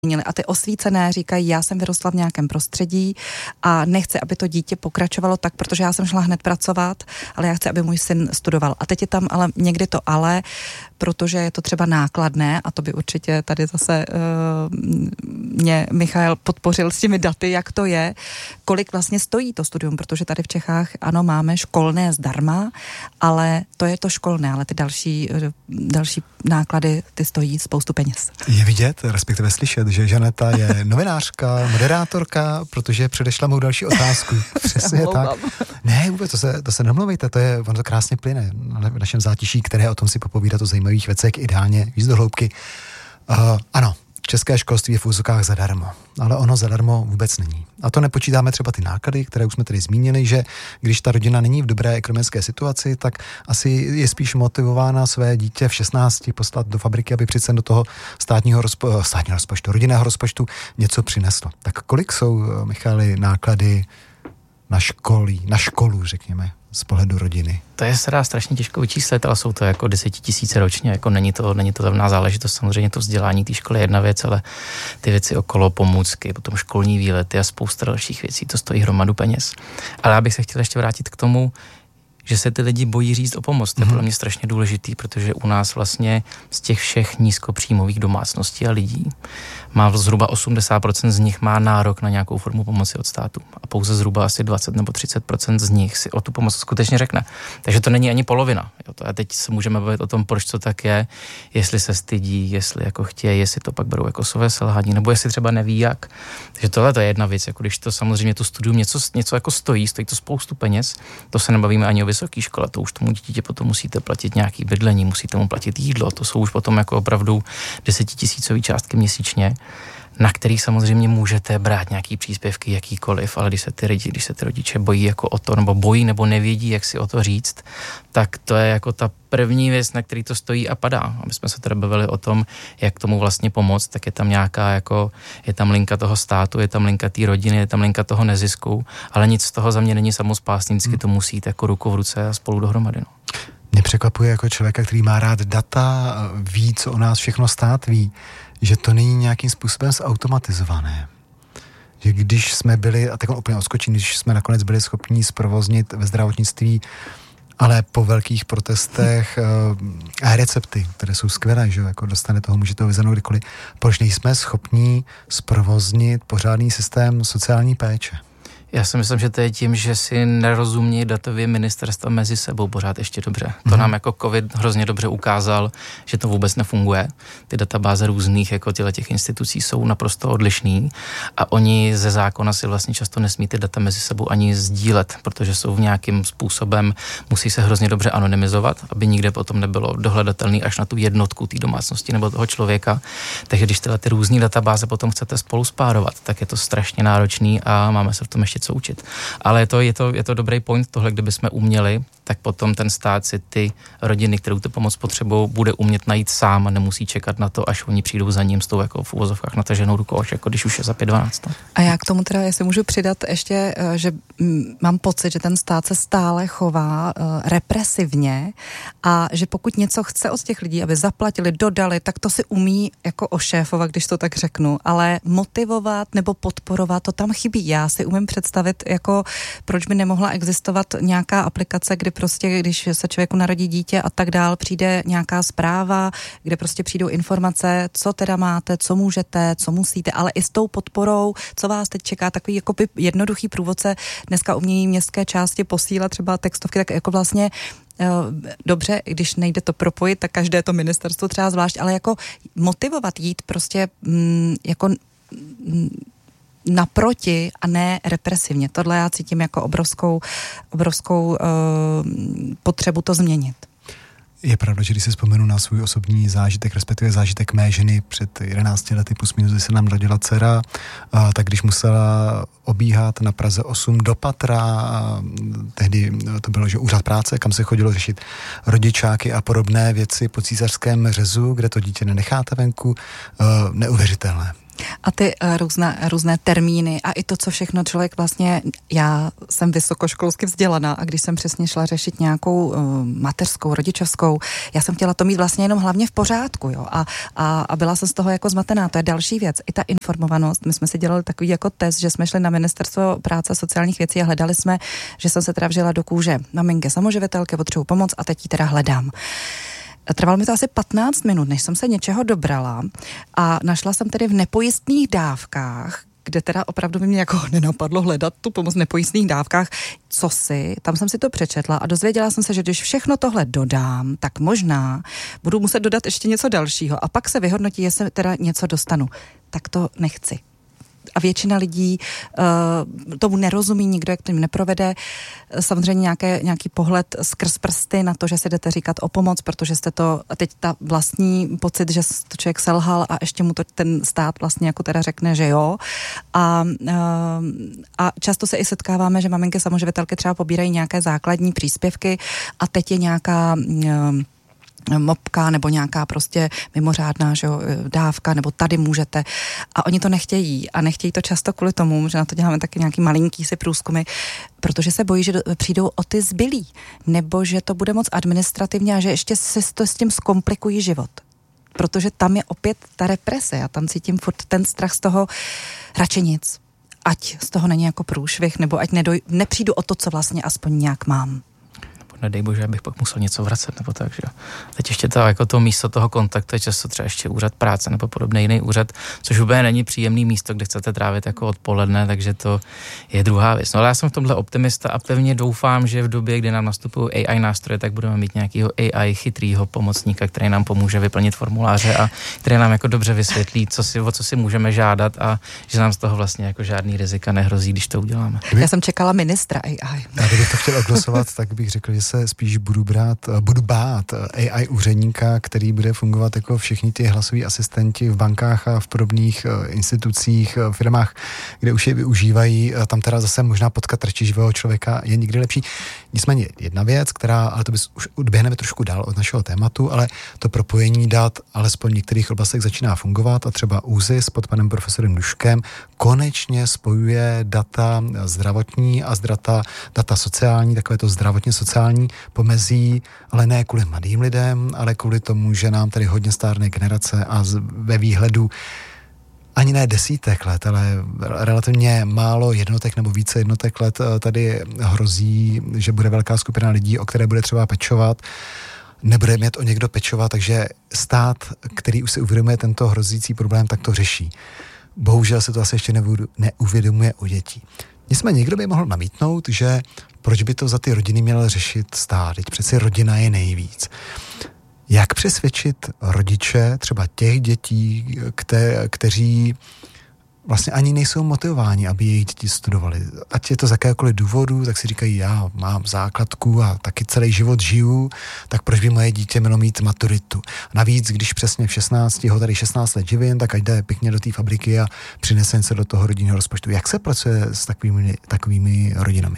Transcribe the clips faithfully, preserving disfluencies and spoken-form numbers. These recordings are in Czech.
A ty osvícené říkají, já jsem vyrostla v nějakém prostředí a nechci, aby to dítě pokračovalo tak, protože já jsem šla hned pracovat, ale já chci, aby můj syn studoval. A teď je tam ale někdy to ale, protože je to třeba nákladné a to by určitě tady zase uh, mě Michal podpořil s těmi daty, jak to je, kolik vlastně stojí to studium, protože tady v Čechách ano, máme školné zdarma, ale to je to školné, ale ty další, další náklady, ty stojí spoustu peněz. Je vidět, respektive slyšet, že Žaneta je novinářka, moderátorka, protože předešla mou další otázku. Přesně tak. Ne, vůbec, to se, to se nemluvejte, to je, ono to krásně plyne v našem zátiší, které o tom si popovídat o zajímavých věcech, ideálně víc do hloubky. Uh, ano, české školství je v úzokách zadarmo, ale ono zadarmo vůbec není. A to nepočítáme třeba ty náklady, které už jsme tady zmínili, že když ta rodina není v dobré ekonomické situaci, tak asi je spíš motivována své dítě v šestnácti poslat do fabriky, aby přece do toho státního, rozpo, státního rozpočtu, rodinného rozpočtu něco přineslo. Tak kolik jsou, Michali, náklady na školí, na školu, řekněme, z pohledu rodiny? To je se dá strašně těžko vyčíslit, ale jsou to jako desetitisíce ročně, jako není to, není to levná záležitost, samozřejmě to vzdělání té školy je jedna věc, ale ty věci okolo, pomůcky, potom školní výlety a spousta dalších věcí, to stojí hromadu peněz. Ale já bych se chtěl ještě vrátit k tomu, že se ty lidi bojí říct o pomoc. To je pro mě strašně důležitý, protože u nás vlastně z těch všech nízkopříjmových domácností a lidí má zhruba osmdesát procent z nich má nárok na nějakou formu pomoci od státu. A pouze zhruba asi dvacet nebo třicet procent z nich si o tu pomoc skutečně řekne. Takže to není ani polovina. Jo, to a teď se můžeme bavit o tom, proč to tak je, jestli se stydí, jestli jako chtějí, jestli to pak berou jako své selhání, nebo jestli třeba neví jak. Takže tohle to je jedna věc, jako když to samozřejmě to studium něco, něco jako stojí, stojí to spoustu peněz, to se nebavíme ani o vysoké škole, to už tomu dítě potom musíte platit nějaký bydlení, musíte mu platit jídlo, to jsou už potom jako opravdu desetitisícový částky měsíčně, na kterých samozřejmě můžete brát nějaký příspěvky, jakýkoliv, ale když se ty lidi, když se ty rodiče bojí jako o to, nebo bojí, nebo nevědí, jak si o to říct, tak to je jako ta první věc, na který to stojí a padá. A my jsme se tady bavili o tom, jak tomu vlastně pomoct, tak je tam nějaká jako, je tam linka toho státu, je tam linka té rodiny, je tam linka toho nezisku, ale nic z toho za mě není samospásný, vždycky to musí jít jako ruku v ruce a spolu dohromady. No. Mě překvapuje jako člověka, který má rád data, ví, co o nás všechno stát ví, že to není nějakým způsobem zautomatizované. Že když jsme byli, a tak úplně odskočím, když jsme nakonec byli schopni zprovoznit ve zdravotnictví, ale po velkých protestech a recepty, které jsou skvělé, že jako dostane toho, může to vyzvednout kdykoliv, proč nejsme schopni zprovoznit pořádný systém sociální péče? Já si myslím, že to je tím, že si nerozumí datově ministerstva mezi sebou pořád ještě dobře. To nám jako covid hrozně dobře ukázal, že to vůbec nefunguje. Ty databáze různých jako těch institucí jsou naprosto odlišný a oni ze zákona si vlastně často nesmí ty data mezi sebou ani sdílet, protože jsou v nějakým způsobem, musí se hrozně dobře anonymizovat, aby nikde potom nebylo dohledatelný až na tu jednotku té domácnosti nebo toho člověka. Takže když tyhle ty různý databáze potom chcete spolu spárovat, tak je to strašně náročný a máme se v tom ještě co učit. Ale je to, je to, je to dobrý point, tohle, kdyby jsme uměli, tak potom ten stát si ty rodiny, kterou tu pomoc potřebují, bude umět najít sám a nemusí čekat na to, až oni přijdou za ním s tou jako v uvozovkách nataženou rukou, až jako když už je za pět dvanáct. A já k tomu teda, jestli můžu přidat ještě, že mám pocit, že ten stát se stále chová uh, represivně a že pokud něco chce od těch lidí, aby zaplatili, dodali, tak to si umí jako ošéfovat, když to tak řeknu, ale motivovat nebo podporovat, to tam chybí. Já si umím představit, jako proč by nemohla existovat nějaká aplikace, kdy prostě, když se člověku narodí dítě a tak dál, přijde nějaká zpráva, kde prostě přijdou informace, co teda máte, co můžete, co musíte, ale i s tou podporou, co vás teď čeká, takový jako jednoduchý průvodce. Dneska umějí městské části posílat třeba textovky, tak jako vlastně dobře, když nejde to propojit, tak každé to ministerstvo třeba zvlášť, ale jako motivovat jít prostě mm, jako mm, naproti a ne represivně. Tohle já cítím jako obrovskou, obrovskou uh, potřebu to změnit. Je pravda, že když si vzpomenu na svůj osobní zážitek, respektive zážitek mé ženy před jedenácti lety plus minus, kdy se nám rodila dcera, a tak když musela obíhat na Praze osm do patra, a tehdy to bylo, že úřad práce, kam se chodilo řešit rodičáky a podobné věci po císařském řezu, kde to dítě nenecháte venku, neuvěřitelné. A ty uh, různé, různé termíny a i to, co všechno člověk vlastně, já jsem vysokoškolsky vzdělaná a když jsem přesně šla řešit nějakou uh, mateřskou, rodičovskou, já jsem chtěla to mít vlastně jenom hlavně v pořádku, jo, a, a, a byla jsem z toho jako zmatená, to je další věc. I ta informovanost, my jsme si dělali takový jako test, že jsme šli na Ministerstvo práce a sociálních věcí a hledali jsme, že jsem se teda vžila do kůže maminky samoživitelky, potřebuji pomoc a teď ji teda hledám. Trvalo mi to asi patnáct minut, než jsem se něčeho dobrala a našla jsem tedy v nepojistných dávkách, kde teda opravdu by mě jako nenapadlo hledat tu pomoc v nepojistných dávkách, co si, tam jsem si to přečetla a dozvěděla jsem se, že když všechno tohle dodám, tak možná budu muset dodat ještě něco dalšího a pak se vyhodnotí, jestli teda něco dostanu. Tak to nechci. A většina lidí uh, tomu nerozumí, nikdo jak to jim neprovede. Samozřejmě nějaké, nějaký pohled skrz prsty na to, že si jdete říkat o pomoc, protože jste to, a teď ta vlastní pocit, že to člověk selhal a ještě mu to ten stát vlastně jako teda řekne, že jo. A, uh, a často se i setkáváme, že maminky samoživitelky třeba pobírají nějaké základní příspěvky a teď je nějaká uh, mopka nebo nějaká prostě mimořádná, že jo, dávka, nebo tady můžete. A oni to nechtějí. A nechtějí to často kvůli tomu, že na to děláme taky nějaký malinký si průzkumy, protože se bojí, že do, přijdou o ty zbylí. Nebo že to bude moc administrativně a že ještě se to s tím zkomplikují život. Protože tam je opět ta represe. Já tam cítím furt ten strach z toho radši nic. Ať z toho není jako průšvih, nebo ať nedoj, nepřijdu o to, co vlastně aspoň nějak mám. Nedej bože, abych pak musel něco vracet, nebo tak, že jo. Teď ještě to, jako to místo toho kontaktu je často třeba ještě úřad práce nebo podobný jiný úřad, což vůbec není příjemný místo, kde chcete trávit jako odpoledne, takže to je druhá věc. No ale já jsem v tomhle optimista a pevně doufám, že v době, kdy nám nastupují A I nástroje, tak budeme mít nějakého A I chytrýho pomocníka, který nám pomůže vyplnit formuláře a který nám jako dobře vysvětlí, co si, o co si můžeme žádat a že nám z toho vlastně jako žádný rizika nehrozí, když to uděláme. Já jsem čekala ministra A I. Já kdybych to chtěl oglosovat, tak bych řekl, že se spíš budu brát, budu bát A I úředníka, který bude fungovat jako všichni ty hlasoví asistenti v bankách a v podobných institucích, firmách, kde už je využívají. Tam teda zase možná potkat radši živého člověka je nikdy lepší. Nicméně jedna věc, která, ale to by už odběhneme trošku dál od našeho tématu, ale to propojení dat alespoň v některých oblastech začíná fungovat a třeba ÚZIS pod panem profesorem Duškem konečně spojuje data zdravotní a data, data sociální, takové to zdravotně sociální pomezí, ale ne kvůli mladým lidem, ale kvůli tomu, že nám tady hodně stárné generace a ve výhledu ani ne desítek let, ale relativně málo jednotek nebo více jednotek let tady hrozí, že bude velká skupina lidí, o které bude třeba pečovat, nebude mít o někdo pečovat, takže stát, který už si uvědomuje tento hrozící problém, tak to řeší. Bohužel se to asi ještě neuvědomuje u dětí. Nicméně někdo by mohl namítnout, že proč by to za ty rodiny měl řešit stát, teď přeci rodina je nejvíc. Jak přesvědčit rodiče třeba těch dětí, kte, kteří vlastně ani nejsou motivováni, aby jejich děti studovali. Ať je to z jakéhokoliv důvodu, tak si říkají, já mám základku a taky celý život žiju, tak proč by moje dítě mělo mít maturitu. Navíc, když přesně v šestnácti ho tady šestnáct let živím, tak ať jde pěkně do té fabriky a přinese se do toho rodinného rozpočtu. Jak se pracuje s takovými, takovými rodinami?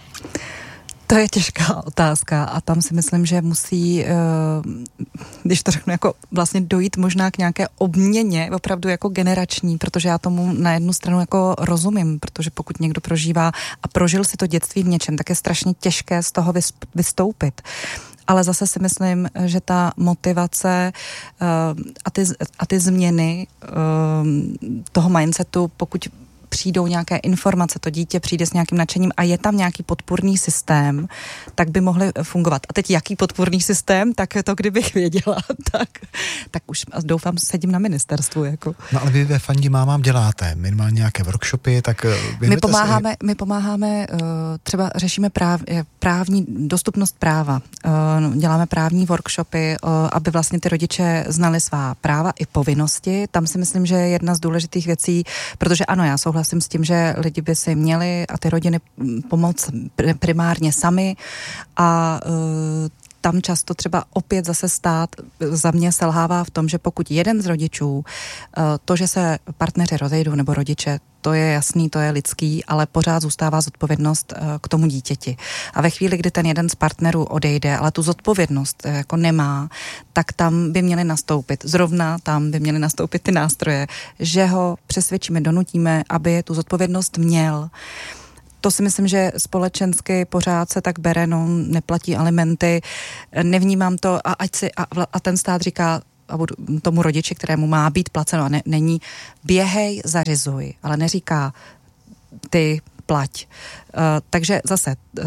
To je těžká otázka a tam si myslím, že musí, když to řeknu, jako vlastně dojít možná k nějaké obměně, opravdu jako generační, protože já tomu na jednu stranu jako rozumím, protože pokud někdo prožívá a prožil si to dětství v něčem, tak je strašně těžké z toho vystoupit. Ale zase si myslím, že ta motivace a ty, a ty změny toho mindsetu, pokud přijdou nějaké informace, to dítě přijde s nějakým nadšením a je tam nějaký podpůrný systém, tak by mohly fungovat. A teď jaký podpůrný systém, tak to kdybych věděla, tak, tak už doufám, sedím na ministerstvu. Jako. No ale vy ve Fandí mámám děláte minimálně nějaké workshopy, tak... My pomáháme, si... my pomáháme, třeba řešíme práv, právní dostupnost práva. Děláme právní workshopy, aby vlastně ty rodiče znali svá práva i povinnosti. Tam si myslím, že je jedna z důležitých věcí, protože ano, já souhlasím s tím, že lidi by si měli a ty rodiny pomoct primárně sami a tam často třeba opět zase stát za mě selhává v tom, že pokud jeden z rodičů, to, že se partneři rozejdou nebo rodiče, to je jasný, to je lidský, ale pořád zůstává zodpovědnost k tomu dítěti. A ve chvíli, kdy ten jeden z partnerů odejde, ale tu zodpovědnost jako nemá, tak tam by měly nastoupit, zrovna tam by měly nastoupit ty nástroje, že ho přesvědčíme, donutíme, aby tu zodpovědnost měl. To si myslím, že společensky pořád se tak bere, no, neplatí alimenty, nevnímám to a ať si, a, a ten stát říká a tomu rodiči, kterému má být placeno a ne, není, běhej, zařizuj, ale neříká ty plať. Uh, takže zase uh,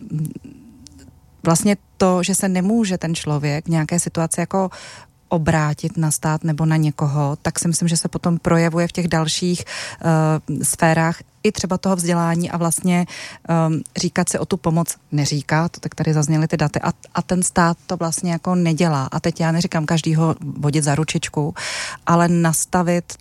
vlastně to, že se nemůže ten člověk v nějaké situaci jako obrátit na stát nebo na někoho, tak si myslím, že se potom projevuje v těch dalších uh, sférách i třeba toho vzdělání a vlastně um, říkat si o tu pomoc neříká, to tak tady zazněly ty daty a, a ten stát to vlastně jako nedělá. A teď já neříkám každýho vodit za ručičku, ale nastavit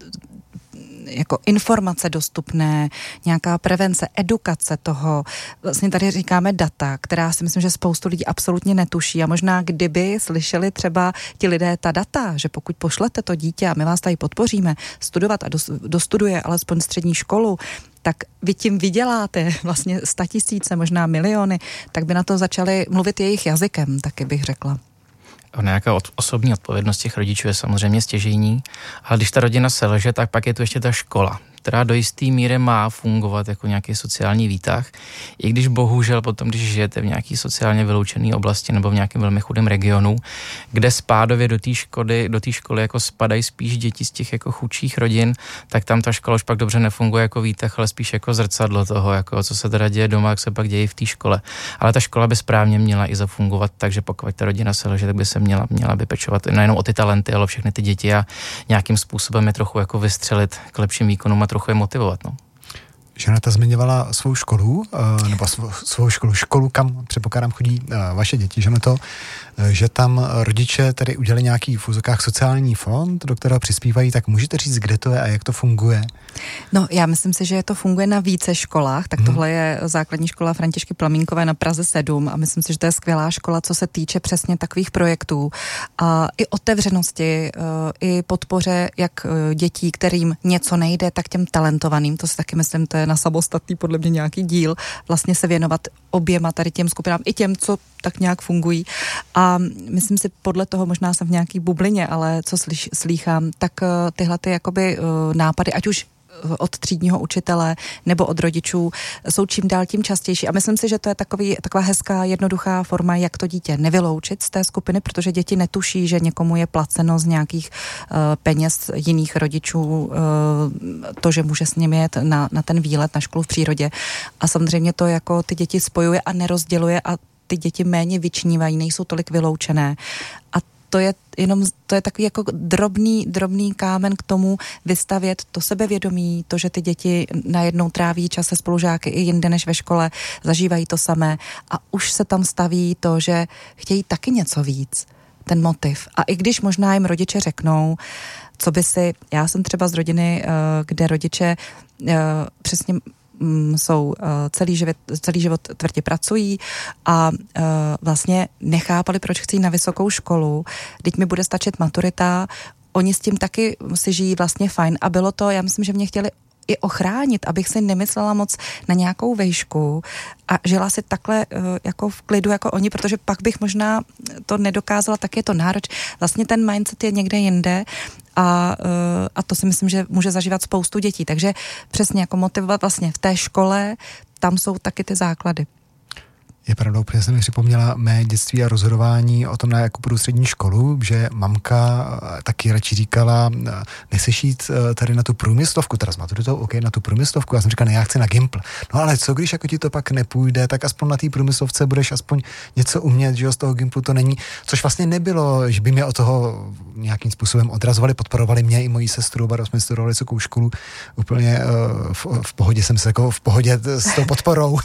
jako informace dostupné, nějaká prevence, edukace toho. Vlastně tady říkáme data, která si myslím, že spoustu lidí absolutně netuší a možná kdyby slyšeli třeba ti lidé ta data, že pokud pošlete to dítě a my vás tady podpoříme studovat a dostuduje alespoň střední školu, tak vy tím vyděláte vlastně statisíce, možná miliony, tak by na to začali mluvit jejich jazykem, taky bych řekla. Nějaká osobní odpovědnost těch rodičů je samozřejmě stěžejní, ale když ta rodina selže, tak pak je tu ještě ta škola, která do jisté míry má fungovat jako nějaký sociální výtah, i když bohužel potom, když žijete v nějaký sociálně vyloučené oblasti nebo v nějakém velmi chudém regionu, kde spádově do té školy, do té školy jako spadají spíš děti z těch jako chudších rodin, tak tam ta škola už pak dobře nefunguje jako výtah, ale spíš jako zrcadlo toho, jako co se teda děje doma, jak se pak děje v té škole. Ale ta škola by správně měla i zafungovat, takže pokud ta rodina selže, tak by se měla, měla by pečovat nejenom o ty talenty, ale o všechny ty děti a nějakým způsobem je trochu jako vystřelit k lepším výkonům a trochu je motivovat, no. Žaneta zmiňovala svou školu, nebo svou, svou školu, školu, kam předpokládám chodí vaše děti, Žaneto, že tam rodiče tedy udělali nějaký v úzokách sociální fond, do kterého přispívají, tak můžete říct, kde to je a jak to funguje? No, já myslím si, že to funguje na více školách, tak hmm. tohle je základní škola Františky Plamínkové na Praze sedm a myslím si, že to je skvělá škola, co se týče přesně takových projektů a i otevřenosti, i podpoře jak dětí, kterým něco nejde, tak těm talentovaným, to si taky myslím, to je na samostatný podle mě nějaký díl, vlastně se věnovat oběma tady těm skupinám, i těm, co tak nějak fungují. A myslím si, podle toho možná jsem v nějaký bublině, ale co slyš, slýchám, tak tyhle ty jakoby nápady, ať už od třídního učitele nebo od rodičů, jsou čím dál tím častější. A myslím si, že to je takový, taková hezká, jednoduchá forma, jak to dítě nevyloučit z té skupiny, protože děti netuší, že někomu je placeno z nějakých uh, peněz jiných rodičů uh, to, že může s nimi jet na, na ten výlet na školu v přírodě. A samozřejmě to jako ty děti spojuje a nerozděluje a ty děti méně vyčnívají, nejsou tolik vyloučené. A to je jenom, to je takový jako drobný, drobný kámen k tomu vystavět to sebevědomí, to, že ty děti najednou tráví čas se spolužáky i jinde než ve škole, zažívají to samé a už se tam staví to, že chtějí taky něco víc, ten motiv. A i když možná jim rodiče řeknou, co by si, já jsem třeba z rodiny, kde rodiče přesně jsou uh, celý život, celý život tvrdě pracují a uh, vlastně nechápali, proč chci jít na vysokou školu, teď mi bude stačit maturita, oni s tím taky si žijí vlastně fajn a bylo to, já myslím, že mě chtěli i ochránit, abych si nemyslela moc na nějakou vejšku a žila si takhle uh, jako v klidu jako oni, protože pak bych možná to nedokázala, tak je to nároč. Vlastně ten mindset je někde jinde a, uh, a to si myslím, že může zažívat spoustu dětí. Takže přesně jako motivovat vlastně v té škole, tam jsou taky ty základy. Je pravdou, protože jsem mi připomněla mé dětství a rozhodování o tom, na jakou budu střední školu, že mamka taky radši říkala, nechceš jít tady na tu průmyslovku, teda z maturitou, ok, na tu průmyslovku, já jsem říkal, ne, já chci na Gimpl. No ale co, když jako ti to pak nepůjde, tak aspoň na té průmyslovce budeš aspoň něco umět, že jo, z toho Gimplu to není, což vlastně nebylo, že by mě od toho nějakým způsobem odrazovali, podporovali mě i moji sestru, oba jsme studovali vysokou školu, úplně v, v pohodě jsem se jako v pohodě s tou podporou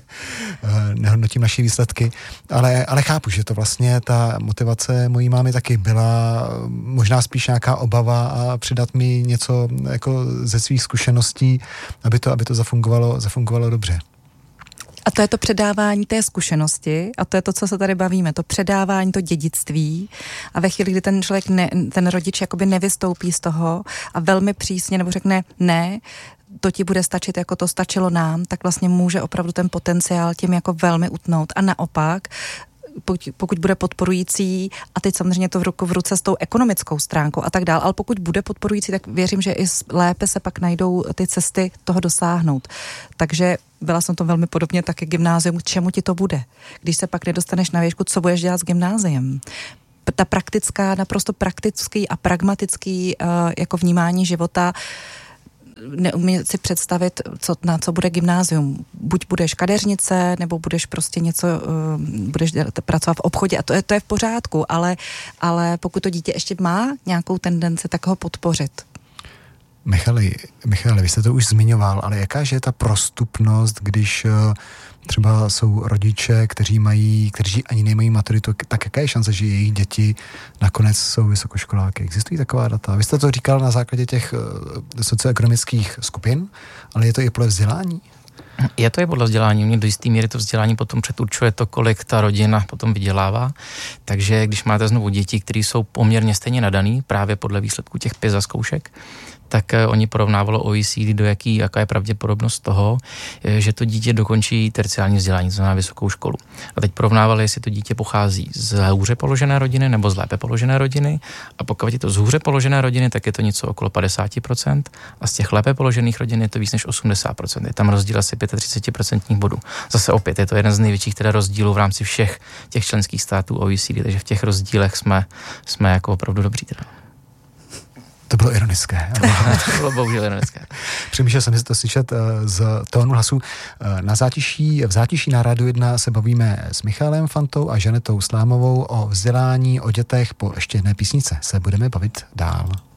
tím naše výsledky, ale, ale chápu, že to vlastně ta motivace mojí mámy taky byla možná spíš nějaká obava a přidat mi něco jako ze svých zkušeností, aby to, aby to zafungovalo, zafungovalo dobře. A to je to předávání té zkušenosti a to je to, co se tady bavíme, to předávání, to dědictví a ve chvíli, kdy ten člověk, ne, ten rodič jakoby nevystoupí z toho a velmi přísně nebo řekne ne, to ti bude stačit, jako to stačilo nám, tak vlastně může opravdu ten potenciál tím jako velmi utnout. A naopak, pokud, pokud bude podporující, a teď samozřejmě to v ruku v ruce s tou ekonomickou stránkou a tak dál, ale pokud bude podporující, tak věřím, že i lépe se pak najdou ty cesty toho dosáhnout. Takže byla jsem to velmi podobně taky gymnázium, k čemu ti to bude? Když se pak nedostaneš na výšku, co budeš dělat s gymnáziem? Ta praktická, naprosto praktický a pragmatický uh, jako vnímání života neumí si představit, co, na co bude gymnázium. Buď budeš kadeřnice, nebo budeš prostě něco, uh, budeš pracovat v obchodě a to je, to je v pořádku, ale, ale pokud to dítě ještě má nějakou tendenci, tak ho podpořit. Michali, Michali, vy jste to už zmiňoval, ale jaká je ta prostupnost, když uh, třeba jsou rodiče, kteří mají, kteří ani nemají maturitu, tak jaká je šance, že jejich děti nakonec jsou vysokoškoláky? Existují taková data? Vy jste to říkal na základě těch uh, socioekonomických skupin, ale je to i podle vzdělání? Je to i podle vzdělání. Mě do jistý míry to vzdělání potom předurčuje to, kolik ta rodina potom vydělává. Takže když máte znovu děti, které jsou poměrně stejně nadaný, právě podle výsledků těch PISA zkoušek, tak oni porovnávalo O E C D, do jaký, jaká je pravděpodobnost toho, že to dítě dokončí terciární vzdělání, to znamená vysokou školu. A teď porovnávali, jestli to dítě pochází z hůře položené rodiny nebo z lépe položené rodiny. A pokud je to z hůře položené rodiny, tak je to něco okolo padesát procent a z těch lépe položených rodin je to víc než osmdesát procent. Je tam rozdíl asi třicet pět procent bodů. Zase opět je to jeden z největších teda rozdílů v rámci všech těch členských států O E C D, takže v těch rozdílech jsme, jsme jako opravdu dobří teda. To bylo ironické. To bylo bohužel ironické. Přemýšlel jsem si to slyšet z tónu hlasu. Na zátiší, v zátiší na Rádiu jedna se bavíme s Michalem Fantou a Žanetou Slámovou o vzdělání, o dětech. Po ještě jedné písnice se budeme bavit dál.